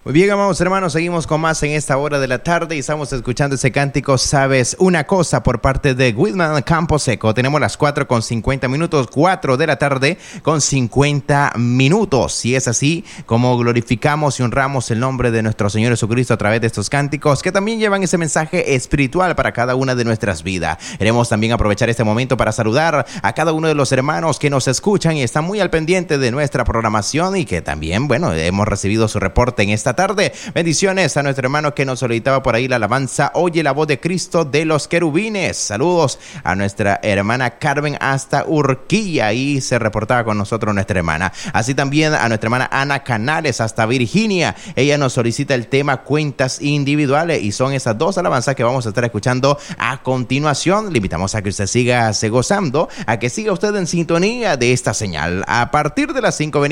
Muy bien, amados hermanos, seguimos con más en esta hora de la tarde y estamos escuchando ese cántico "Sabes una cosa" por parte de Whitman Camposeco. Tenemos las 4:50, 4 de la tarde con 50 minutos. Y es así como glorificamos y honramos el nombre de nuestro Señor Jesucristo a través de estos cánticos que también llevan ese mensaje espiritual para cada una de nuestras vidas. Queremos también aprovechar este momento para saludar a cada uno de los hermanos que nos escuchan y están muy al pendiente de nuestra programación y que también, hemos recibido su reporte en esta tarde. Bendiciones a nuestro hermano que nos solicitaba por ahí la alabanza "Oye la voz de Cristo" de los querubines. Saludos a nuestra hermana Carmen hasta Urquilla, y se reportaba con nosotros nuestra hermana. Así también a nuestra hermana Ana Canales hasta Virginia. Ella nos solicita el tema "Cuentas individuales", y son esas dos alabanzas que vamos a estar escuchando a continuación. Le invitamos a que usted siga gozando, a que siga usted en sintonía de esta señal. A partir de las 5